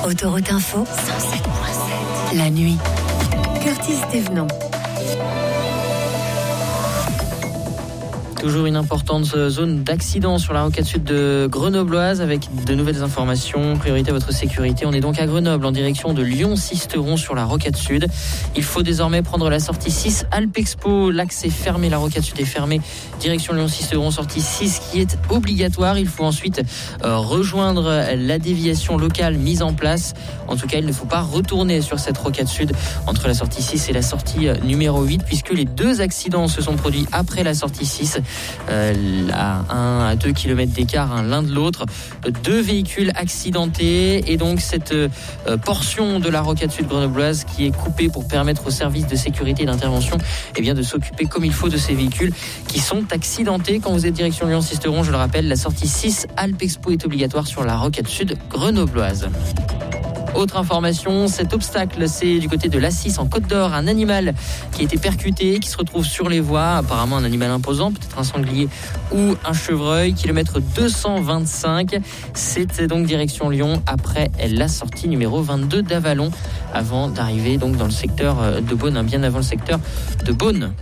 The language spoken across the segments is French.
Autoroute Info 107.7. La nuit. Curtis Thévenant. Toujours une importante zone d'accident sur la rocade sud de Grenobloise avec de nouvelles informations. Priorité à votre sécurité. On est donc à Grenoble en direction de Lyon-Sisteron sur la rocade sud. Il faut désormais prendre la sortie 6 Alpexpo. L'axe est fermé, la rocade sud est fermée. Direction Lyon-Sisteron, sortie 6 qui est obligatoire. Il faut ensuite rejoindre la déviation locale mise en place. En tout cas, il ne faut pas retourner sur cette rocade sud entre la sortie 6 et la sortie numéro 8 puisque les deux accidents se sont produits après la sortie 6. À 2 km d'écart l'un de l'autre, 2 véhicules accidentés et donc cette portion de la rocade sud grenobloise qui est coupée pour permettre aux services de sécurité et d'intervention de s'occuper comme il faut de ces véhicules qui sont accidentés. Quand vous êtes direction Lyon-Sisteron, je le rappelle, la sortie 6 Alpexpo est obligatoire sur la rocade sud grenobloise. Autre information, cet obstacle, c'est du côté de l'A6 en Côte d'Or, un animal qui a été percuté, qui se retrouve sur les voies, apparemment un animal imposant, peut-être un sanglier ou un chevreuil, kilomètre 225. C'était donc direction Lyon après la sortie numéro 22 d'Avalon, avant d'arriver donc dans le secteur de Beaune, bien avant le secteur de Beaune.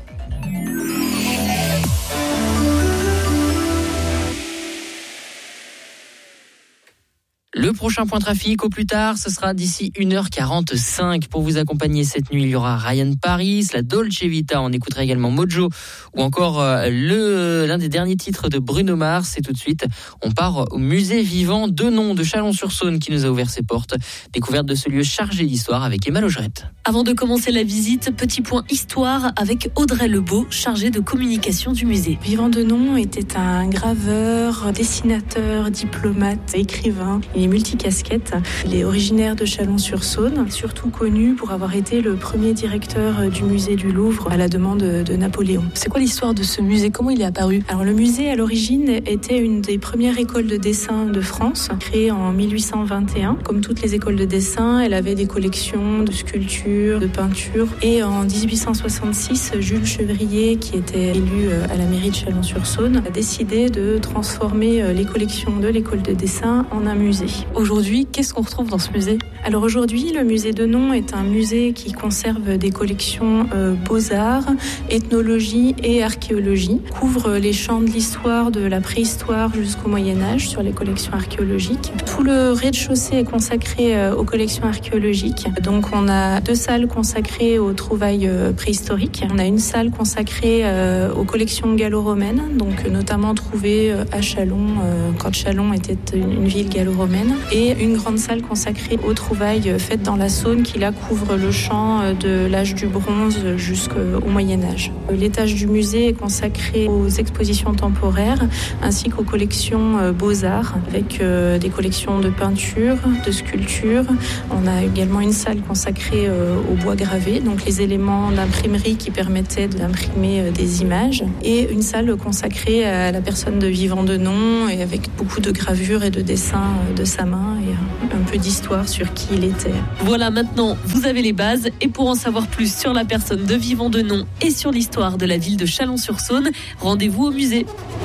Le prochain point trafic, au plus tard, ce sera d'ici 1h45. Pour vous accompagner cette nuit, il y aura Ryan Paris, la Dolce Vita. On écoutera également Mojo ou encore l'un des derniers titres de Bruno Mars. Et tout de suite, on part au musée vivant Denon de Chalon-sur-Saône qui nous a ouvert ses portes. Découverte de ce lieu chargé d'histoire avec Emma Logerette. Avant de commencer la visite, petit point histoire avec Audrey Lebeau, chargée de communication du musée. Vivant Denon était un graveur, dessinateur, diplomate, écrivain. Il est multicasquette. Il est originaire de Chalon-sur-Saône, surtout connu pour avoir été le premier directeur du musée du Louvre à la demande de Napoléon. C'est quoi l'histoire de ce musée ? Comment il est apparu ? Alors le musée à l'origine était une des premières écoles de dessin de France, créée en 1821. Comme toutes les écoles de dessin, elle avait des collections de sculptures, de peintures. Et en 1866, Jules Chevrier, qui était élu à la mairie de Chalon-sur-Saône, a décidé de transformer les collections de l'école de dessin en un musée. Aujourd'hui, qu'est-ce qu'on retrouve dans ce musée ? Alors aujourd'hui, le musée Denon est un musée qui conserve des collections beaux-arts, ethnologie et archéologie. Couvre les champs de l'histoire de la préhistoire jusqu'au Moyen-Âge sur les collections archéologiques. Tout le rez-de-chaussée est consacré aux collections archéologiques. Donc on a 2 salles consacrées aux trouvailles préhistoriques. On a une salle consacrée aux collections gallo-romaines, donc notamment trouvées à Chalon, quand Chalon était une ville gallo-romaine. Et une grande salle consacrée aux trouvailles faites dans la Saône qui là couvre le champ de l'âge du bronze jusqu'au Moyen-Âge. L'étage du musée est consacré aux expositions temporaires ainsi qu'aux collections beaux-arts avec des collections de peintures, de sculptures. On a également une salle consacrée au bois gravé, donc les éléments d'imprimerie qui permettaient d'imprimer des images, et une salle consacrée à la personne de Vivant Denon et avec beaucoup de gravures et de dessins de sa main et un peu d'histoire sur qui il était. Voilà, maintenant vous avez les bases, et pour en savoir plus sur la personne de Vivant Denon et sur l'histoire de la ville de Chalon-sur-Saône, rendez-vous au musée.